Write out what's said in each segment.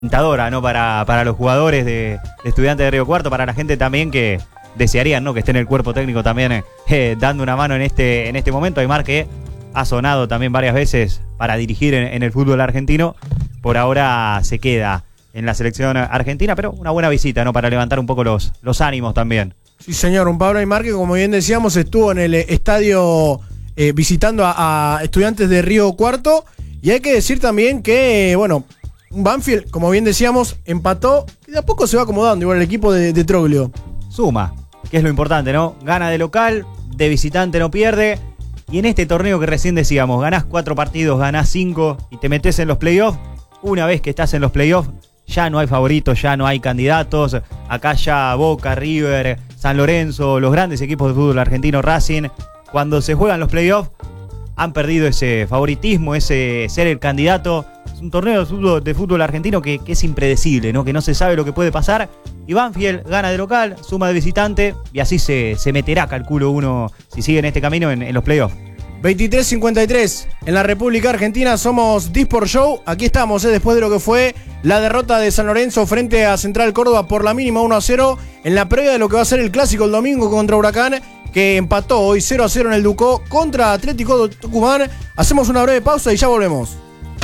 tentadora, ¿no? Para los jugadores de Estudiantes de Río Cuarto, para la gente también que desearían, ¿no? Que esté en el cuerpo técnico también dando una mano en este momento. Aymar, que ha sonado también varias veces para dirigir en el fútbol argentino, por ahora se queda en la selección argentina, pero una buena visita, ¿no? Para levantar un poco los ánimos también. Sí, señor, un Pablo Aymar que, como bien decíamos, estuvo en el estadio visitando a Estudiantes de Río Cuarto. Y hay que decir también que, bueno, Banfield, como bien decíamos, empató y de a poco se va acomodando igual el equipo de Troglio. Suma, que es lo importante, ¿no? Gana de local, de visitante no pierde. Y en este torneo que recién decíamos, ganás 4 partidos, ganás 5 y te metés en los playoffs. Una vez que estás en los playoffs, ya no hay favoritos, ya no hay candidatos. Acá ya Boca, River, San Lorenzo, los grandes equipos de fútbol argentino, Racing, cuando se juegan los playoffs, han perdido ese favoritismo, ese ser el candidato. Es un torneo de fútbol argentino que es impredecible, ¿no? Que no se sabe lo que puede pasar. Y Banfield gana de local, suma de visitante, y así se meterá, calculo uno, si sigue en este camino, en los playoffs. 23-53 en la República Argentina, somos Disport Show. Aquí estamos, después de lo que fue la derrota de San Lorenzo frente a Central Córdoba por la mínima 1-0, en la previa de lo que va a ser el clásico el domingo contra Huracán, que empató hoy 0-0 en el Ducó contra Atlético Tucumán. Hacemos una breve pausa y ya volvemos.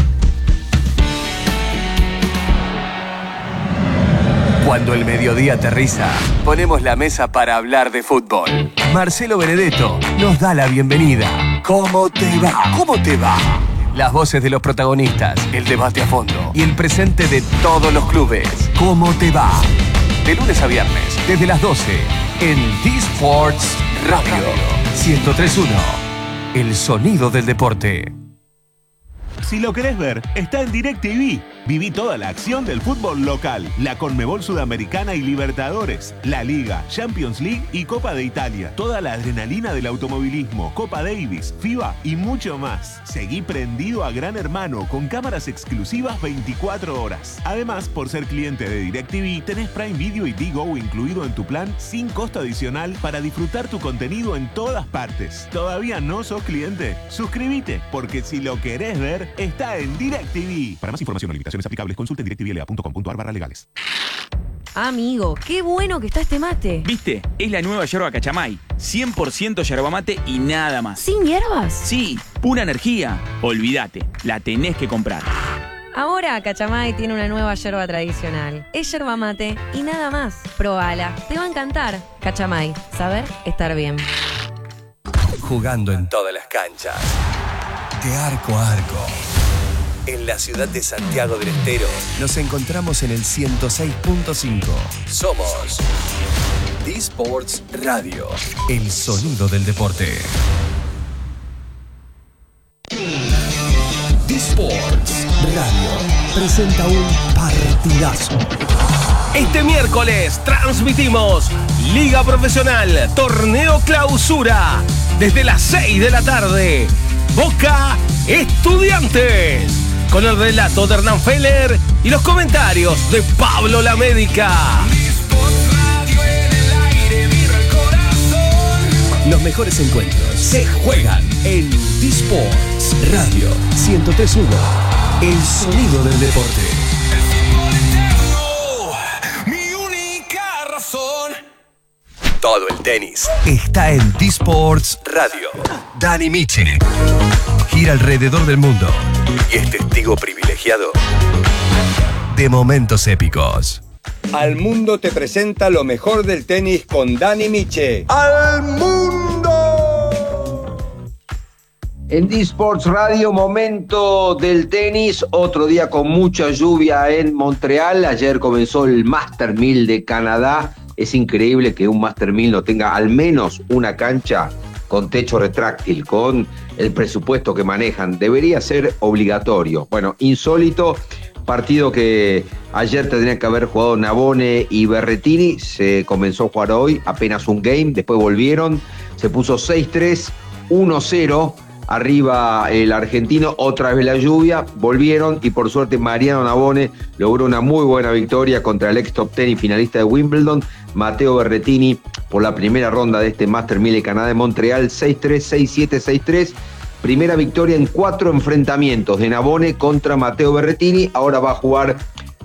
Cuando el mediodía aterriza, ponemos la mesa para hablar de fútbol. Marcelo Benedetto nos da la bienvenida. ¿Cómo te va? ¿Cómo te va? Las voces de los protagonistas, el debate a fondo y el presente de todos los clubes. ¿Cómo te va? De lunes a viernes, desde las 12, en Disports Radio 103.1. El sonido del deporte. Si lo querés ver, está en DirecTV. Viví toda la acción del fútbol local, la Conmebol Sudamericana y Libertadores, la Liga, Champions League y Copa de Italia. Toda la adrenalina del automovilismo, Copa Davis, FIBA y mucho más. Seguí prendido a Gran Hermano con cámaras exclusivas 24 horas. Además, por ser cliente de DirecTV, tenés Prime Video y Digo incluido en tu plan sin costo adicional para disfrutar tu contenido en todas partes. ¿Todavía no sos cliente? Suscríbete, porque si lo querés ver, está en DirecTV. Para más información o limitaciones aplicables, consulte en directvla.com.ar/legales. Amigo, qué bueno que está este mate. ¿Viste? Es la nueva yerba Cachamay. 100% yerba mate y nada más. ¿Sin hierbas? Sí, pura energía. Olvídate, la tenés que comprar. Ahora Cachamay tiene una nueva yerba tradicional. Es yerba mate y nada más. Probala, te va a encantar. Cachamay, saber estar bien. Jugando en todas las canchas, de arco a arco. En la ciudad de Santiago del Estero nos encontramos en el 106.5. Somos Disports Radio, el sonido del deporte. Disports Radio presenta un partidazo. Este miércoles transmitimos Liga Profesional, Torneo Clausura, desde las 6 de la tarde. Boca Estudiantes, con el relato de Hernán Feller y los comentarios de Pablo La Médica. Los mejores encuentros se juegan en Disports Radio 103.1, el sonido del deporte. Todo el tenis está en Disports Radio. Dani Miche gira alrededor del mundo y es testigo privilegiado de momentos épicos. Al Mundo te presenta lo mejor del tenis con Dani Miche. ¡Al Mundo! En Disports Radio, momento del tenis. Otro día con mucha lluvia en Montreal. Ayer comenzó el Master 1000 de Canadá. Es increíble que un Master 1000 no tenga al menos una cancha con techo retráctil, con el presupuesto que manejan. Debería ser obligatorio. Bueno, insólito. Partido que ayer tendrían que haber jugado Navone y Berrettini. Se comenzó a jugar hoy, apenas un game. Después volvieron. Se puso 6-3, 1-0. Arriba el argentino, otra vez la lluvia, volvieron y por suerte Mariano Navone logró una muy buena victoria contra el ex top 10 y finalista de Wimbledon, Matteo Berrettini, por la primera ronda de este Master 1000 de Canadá de Montreal, 6-3, 6-7, 6-3. Primera victoria en 4 enfrentamientos de Navone contra Matteo Berrettini. Ahora va a jugar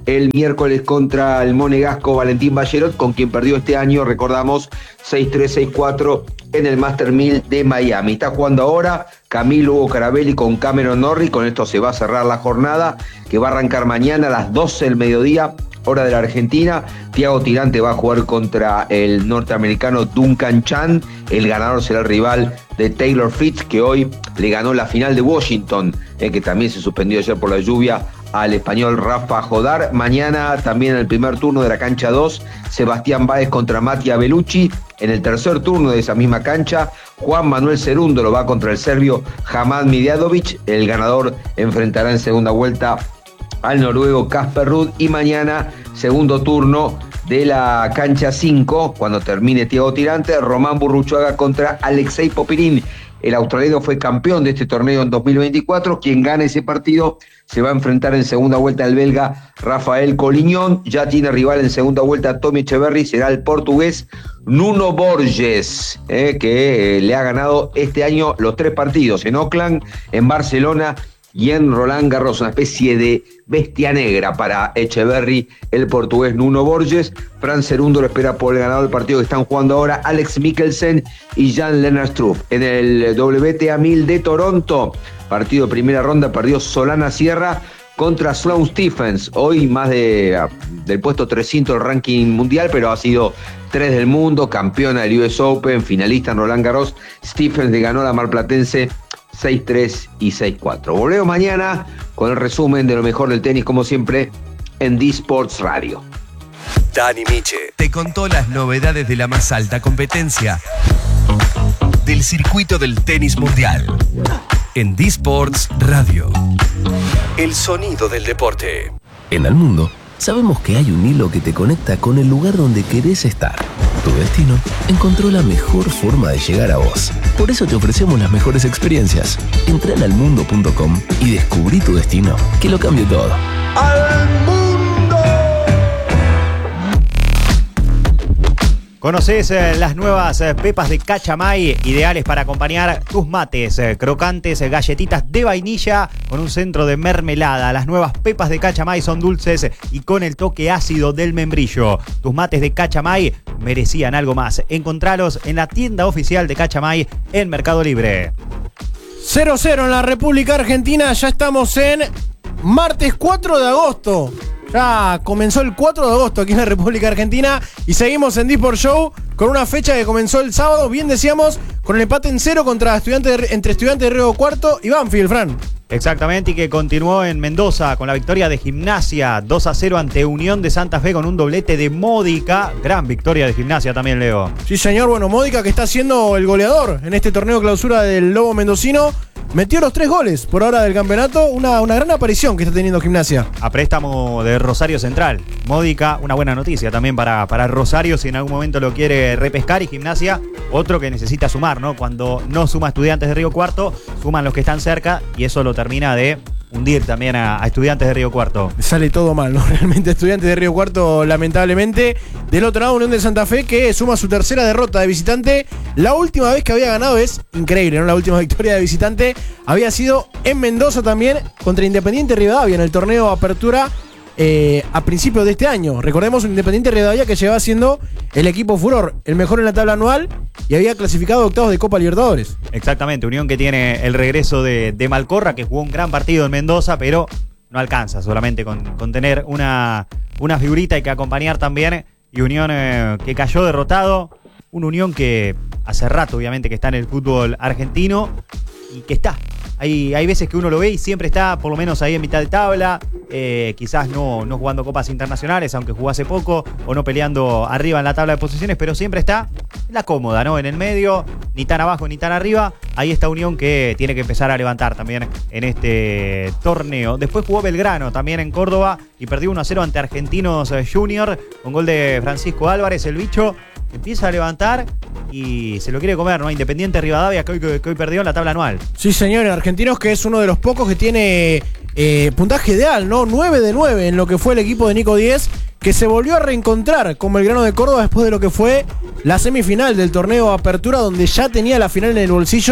el miércoles contra el monegasco Valentín Ballerot, con quien perdió este año, recordamos, 6-3, 6-4 en el Master 1000 de Miami. Está jugando ahora Camilo Hugo Carabelli con Cameron Norrie. Con esto se va a cerrar la jornada, que va a arrancar mañana a las 12 del mediodía, hora de la Argentina. Thiago Tirante va a jugar contra el norteamericano Duncan Chan. El ganador será el rival de Taylor Fritz, que hoy le ganó la final de Washington, que también se suspendió ayer por la lluvia, al español Rafa Jodar. Mañana también en el primer turno de la cancha 2, Sebastián Báez contra Mattia Bellucci. En el tercer turno de esa misma cancha, Juan Manuel Cerúndolo va contra el serbio Hamad Miljanović. El ganador enfrentará en segunda vuelta al noruego Casper Ruud. Y mañana, segundo turno de la cancha 5, cuando termine Thiago Tirante, Román Burruchaga contra Alexei Popirín. El australiano fue campeón de este torneo en 2024. Quien gane ese partido se va a enfrentar en segunda vuelta al belga Rafael Collignon. Ya tiene rival en segunda vuelta Tommy Echeverry. Será el portugués Nuno Borges, que le ha ganado este año los 3 partidos en Auckland, en Barcelona y en Roland Garros. Una especie de bestia negra para Echeverry, el portugués Nuno Borges. Fran Cerundo lo espera por el ganador del partido que están jugando ahora, Alex Mikkelsen y Jan-Lennard Struff. En el WTA 1000 de Toronto, partido de primera ronda, perdió Solana Sierra contra Sloane Stephens. Hoy más del puesto 300 del ranking mundial, pero ha sido 3 del mundo, campeona del US Open, finalista en Roland Garros. Stephens le ganó a la marplatense 6-3 y 6-4. Volvemos mañana con el resumen de lo mejor del tenis, como siempre, en D-Sports Radio. Dani Miche te contó las novedades de la más alta competencia del circuito del tenis mundial. En D-Sports Radio. El sonido del deporte. En el mundo, sabemos que hay un hilo que te conecta con el lugar donde querés estar. Tu destino encontró la mejor forma de llegar a vos. Por eso te ofrecemos las mejores experiencias. Entra en almundo.com y descubrí tu destino, que lo cambie todo. ¡Al mundo! ¿Conoces las nuevas pepas de Cachamay, ideales para acompañar tus mates? Crocantes galletitas de vainilla con un centro de mermelada. Las nuevas pepas de Cachamay son dulces y con el toque ácido del membrillo. Tus mates de Cachamay merecían algo más. Encontralos en la tienda oficial de Cachamay en Mercado Libre. 0-0 en la República Argentina. Ya estamos en martes 4 de agosto. Ya comenzó el 4 de agosto aquí en la República Argentina y seguimos en D-Sport Show con una fecha que comenzó el sábado, bien decíamos, con el empate en 0 entre Estudiantes de Río Cuarto y Banfield, Fran. Exactamente, y que continuó en Mendoza con la victoria de Gimnasia 2-0 ante Unión de Santa Fe con un doblete de Módica. Gran victoria de Gimnasia también, Leo. Sí, señor. Bueno, Módica, que está siendo el goleador en este torneo clausura del Lobo Mendocino, metió los 3 goles por ahora del campeonato. Una gran aparición que está teniendo Gimnasia. A préstamo de Rosario Central. Módica, una buena noticia también para Rosario si en algún momento lo quiere repescar. Y Gimnasia, otro que necesita sumar, ¿no? Cuando no suma Estudiantes de Río Cuarto, suman los que están cerca y eso lo termina de hundir también a Estudiantes de Río Cuarto. Sale todo mal, ¿no? Realmente Estudiantes de Río Cuarto, lamentablemente. Del otro lado, Unión de Santa Fe, que suma su tercera derrota de visitante. La última vez que había ganado es increíble, ¿no? La última victoria de visitante había sido en Mendoza también, contra Independiente Rivadavia en el torneo Apertura a principios de este año. Recordemos un Independiente Rivadavia que llevaba siendo el equipo furor, el mejor en la tabla anual y había clasificado a octavos de Copa Libertadores. Exactamente, Unión que tiene el regreso de Malcorra, que jugó un gran partido en Mendoza, pero no alcanza solamente con tener una figurita, hay que acompañar también. Y Unión que cayó derrotado, un Unión que hace rato obviamente que está en el fútbol argentino y que está. Hay veces que uno lo ve y siempre está por lo menos ahí en mitad de tabla, quizás no jugando copas internacionales, aunque jugó hace poco, o no peleando arriba en la tabla de posiciones, pero siempre está en la cómoda, ¿no? En el medio, ni tan abajo ni tan arriba. Ahí está Unión que tiene que empezar a levantar también en este torneo. Después jugó Belgrano también en Córdoba y perdió 1-0 ante Argentinos Junior con gol de Francisco Álvarez. El bicho empieza a levantar y se lo quiere comer, ¿no? Independiente Rivadavia que hoy perdió en la tabla anual. Sí, señor, Argentinos, que es uno de los pocos que tiene puntaje ideal, ¿no? 9 de 9 en lo que fue el equipo de Nico Díez, que se volvió a reencontrar con Belgrano de Córdoba después de lo que fue la semifinal del torneo Apertura, donde ya tenía la final en el bolsillo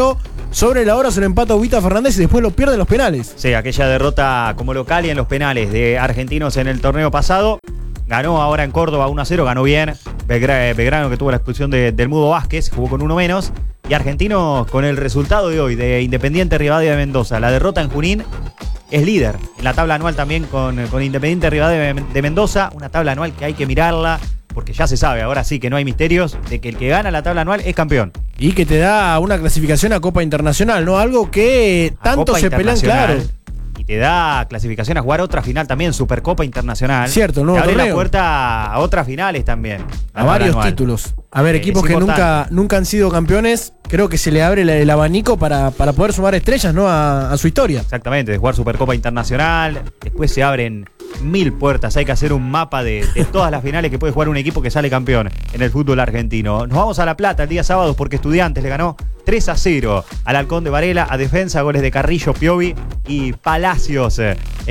Sobre la hora se lo empata Ubita Fernández y después lo pierde en los penales. Sí, aquella derrota como local y en los penales de Argentinos en el torneo pasado. Ganó ahora en Córdoba 1-0, ganó bien. Belgrano, que tuvo la expulsión del Mudo Vázquez, jugó con uno menos. Y Argentinos, con el resultado de hoy de Independiente Rivadavia de Mendoza, la derrota en Junín, es líder. En la tabla anual también con Independiente Rivadavia de Mendoza, una tabla anual que hay que mirarla, porque ya se sabe, ahora sí que no hay misterios, de que el que gana la tabla anual es campeón. Y que te da una clasificación a Copa Internacional, ¿no? Algo que tanto se pelean, claro. Y te da clasificación a jugar otra final también, Supercopa Internacional. Cierto, ¿no? Te abre torneo. La puerta a otras finales también. A varios títulos. A ver, equipos que nunca han sido campeones, creo que se le abre el abanico para poder sumar estrellas, ¿no? A su historia. Exactamente, de jugar Supercopa Internacional. Después se abren 1000 puertas. Hay que hacer un mapa de todas las finales que puede jugar un equipo que sale campeón en el fútbol argentino. Nos vamos a La Plata el día sábado porque Estudiantes le ganó 3-0 al Halcón de Varela, a Defensa, goles de Carrillo, Piovi y Palacios.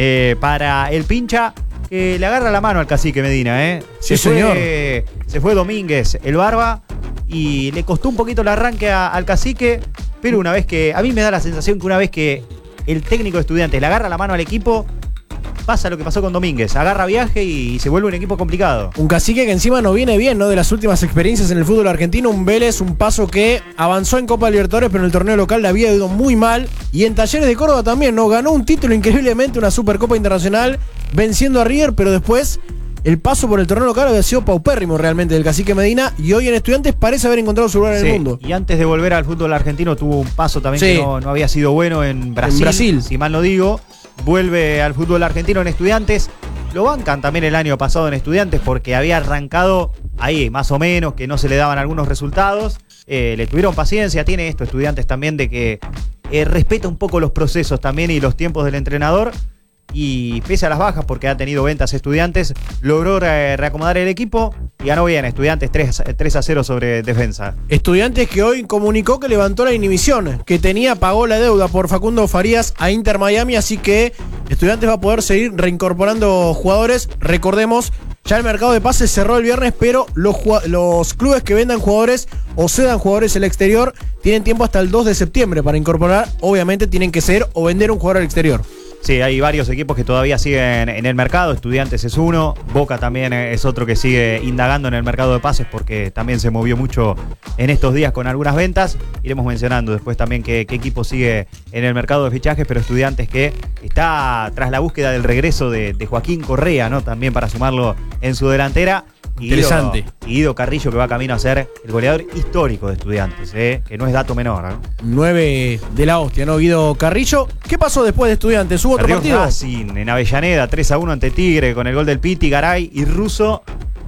Para el Pincha, que le agarra la mano al Cacique Medina. Sí, señor. Se fue Domínguez, el Barba, y le costó un poquito el arranque al Cacique, pero una vez que, a mí me da la sensación que una vez que el técnico de Estudiantes le agarra la mano al equipo, pasa lo que pasó con Domínguez, agarra viaje y se vuelve un equipo complicado. Un Cacique que encima no viene bien, ¿no? De las últimas experiencias en el fútbol argentino, un Vélez, un Paso que avanzó en Copa Libertadores, pero en el torneo local le había ido muy mal. Y en Talleres de Córdoba también, ¿no? Ganó un título increíblemente, una Supercopa Internacional, venciendo a River, pero después el paso por el torneo local había sido paupérrimo realmente del Cacique Medina, y hoy en Estudiantes parece haber encontrado su lugar en el mundo. Y antes de volver al fútbol argentino tuvo un paso también que no había sido bueno en Brasil, si mal no digo. Vuelve al fútbol argentino en Estudiantes. Lo bancan también el año pasado en Estudiantes porque había arrancado ahí, más o menos, que no se le daban algunos resultados. Le tuvieron paciencia, tiene esto Estudiantes también de que respeta un poco los procesos también y los tiempos del entrenador. Y pese a las bajas, porque ha tenido ventas Estudiantes, logró reacomodar el equipo y ganó bien. Estudiantes 3-0 sobre Defensa. Estudiantes que hoy comunicó que levantó la inhibición que tenía, pagó la deuda por Facundo Farías a Inter Miami, así que Estudiantes va a poder seguir reincorporando jugadores. Recordemos, ya el mercado de pases cerró el viernes, pero los clubes que vendan jugadores o cedan jugadores al exterior tienen tiempo hasta el 2 de septiembre para incorporar. Obviamente tienen que ceder o vender un jugador al exterior. Sí, hay varios equipos que todavía siguen en el mercado. Estudiantes es uno, Boca también es otro que sigue indagando en el mercado de pases porque también se movió mucho en estos días con algunas ventas. Iremos mencionando después también qué equipo sigue en el mercado de fichajes, pero Estudiantes que está tras la búsqueda del regreso de Joaquín Correa, ¿no? También para sumarlo en su delantera. Interesante. Y Guido Carrillo, que va camino a ser el goleador histórico de Estudiantes, que no es dato menor, ¿no? 9 de la hostia, ¿no? Guido Carrillo. ¿Qué pasó después de Estudiantes? ¿Hubo otro partido? Racing en Avellaneda, 3-1 ante Tigre, con el gol del Piti, Garay y Russo.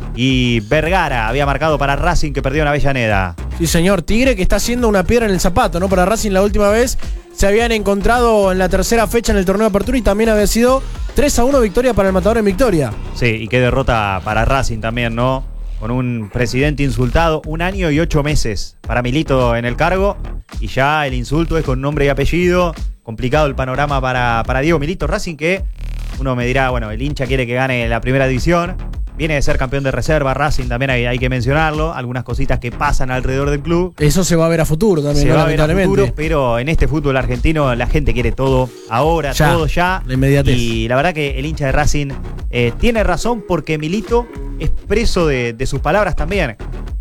Y Vergara había marcado para Racing, que perdió en Avellaneda. Sí, señor. Tigre que está haciendo una piedra en el zapato, ¿no? Para Racing la última vez se habían encontrado en la tercera fecha en el torneo de apertura y también había sido 3-1 victoria para el Matador en Victoria. Sí, y qué derrota para Racing también, ¿no? Con un presidente insultado, 1 año y 8 meses para Milito en el cargo, y ya el insulto es con nombre y apellido. Complicado el panorama para Diego Milito. Racing, que uno me dirá, bueno, el hincha quiere que gane la primera división. Viene de ser campeón de reserva, Racing también hay que mencionarlo. Algunas cositas que pasan alrededor del club. Eso se va a ver a futuro también, se ¿no? va a ver a Lamentablemente. futuro, pero en este fútbol argentino la gente quiere todo ahora, ya, todo ya. La inmediatez. Y la verdad que el hincha de Racing tiene razón, porque Milito es preso de sus palabras también.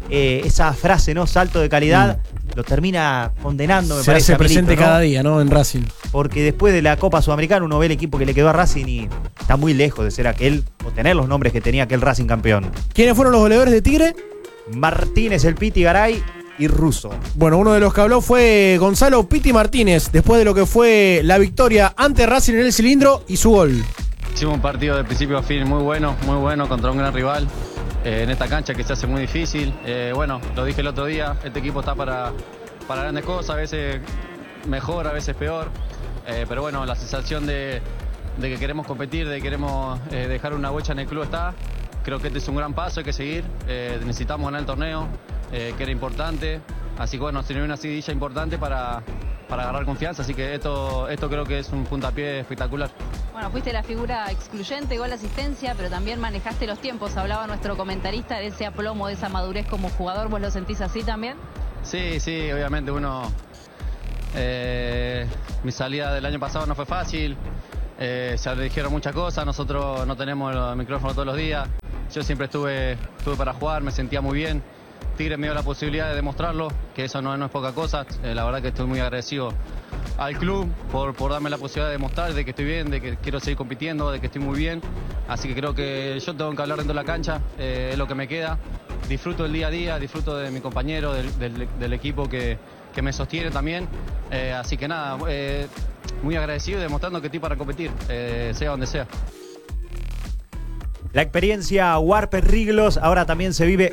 Esa frase, ¿no? Salto de calidad, lo termina condenando, me se parece, hace presente Milito, ¿no? cada día, ¿no? En Racing. Porque después de la Copa Sudamericana uno ve el equipo que le quedó a Racing y está muy lejos de ser aquel, o tener los nombres que tenía aquel Racing campeón. ¿Quiénes fueron los goleadores de Tigre? Martínez, el Piti, Garay y Russo. Bueno, uno de los que habló fue Gonzalo Piti Martínez, después de lo que fue la victoria ante Racing en el cilindro y su gol. Hicimos un partido de principio a fin muy bueno contra un gran rival. En esta cancha que se hace muy difícil. Bueno, lo dije el otro día, este equipo está para grandes cosas, a veces mejor, a veces peor. Pero bueno, la sensación de que queremos competir, de que queremos dejar una huella en el club está. Creo que este es un gran paso, hay que seguir. Necesitamos ganar el torneo, que era importante. Así que bueno, se nos dio una seguidilla importante para agarrar confianza, así que esto creo que es un puntapié espectacular. Bueno, fuiste la figura excluyente, gol, asistencia, pero también manejaste los tiempos. Hablaba nuestro comentarista de ese aplomo, de esa madurez como jugador. ¿Vos lo sentís así también? Sí, obviamente uno Mi salida del año pasado no fue fácil. Se le dijeron muchas cosas. Nosotros no tenemos el micrófono todos los días. Yo siempre estuve para jugar, me sentía muy bien. Tigre me dio la posibilidad de demostrarlo, que eso no es poca cosa. La verdad que estoy muy agradecido al club por darme la posibilidad de demostrar de que estoy bien, de que quiero seguir compitiendo, de que estoy muy bien. Así que creo que yo tengo que hablar dentro de la cancha, es lo que me queda. Disfruto el día a día, disfruto de mi compañero, del equipo que me sostiene también. Así que nada, muy agradecido y demostrando que estoy para competir, sea donde sea. La experiencia Warper Riglos ahora también se vive